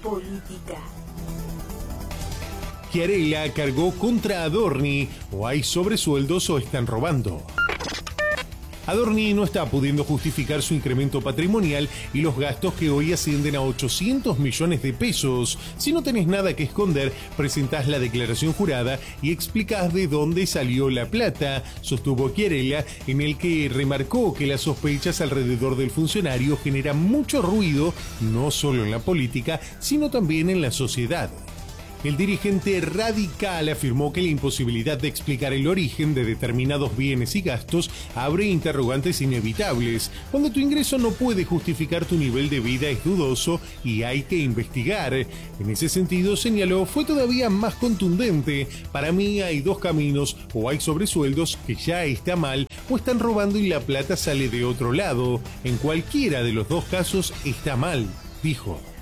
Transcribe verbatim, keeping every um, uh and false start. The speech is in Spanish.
política. Chiarella cargó contra Adorni, o hay sobresueldos o están robando. Adorni no está pudiendo justificar su incremento patrimonial y los gastos que hoy ascienden a ochocientos millones de pesos. Si no tenés nada que esconder, presentás la declaración jurada y explicás de dónde salió la plata, sostuvo Chiarella, en el que remarcó que las sospechas alrededor del funcionario generan mucho ruido, no solo en la política, sino también en la sociedad. El dirigente radical afirmó que la imposibilidad de explicar el origen de determinados bienes y gastos abre interrogantes inevitables. Cuando tu ingreso no puede justificar tu nivel de vida es dudoso y hay que investigar. En ese sentido, señaló, fue todavía más contundente. Para mí hay dos caminos, o hay sobresueldos, que ya está mal, o están robando y la plata sale de otro lado. En cualquiera de los dos casos está mal, dijo.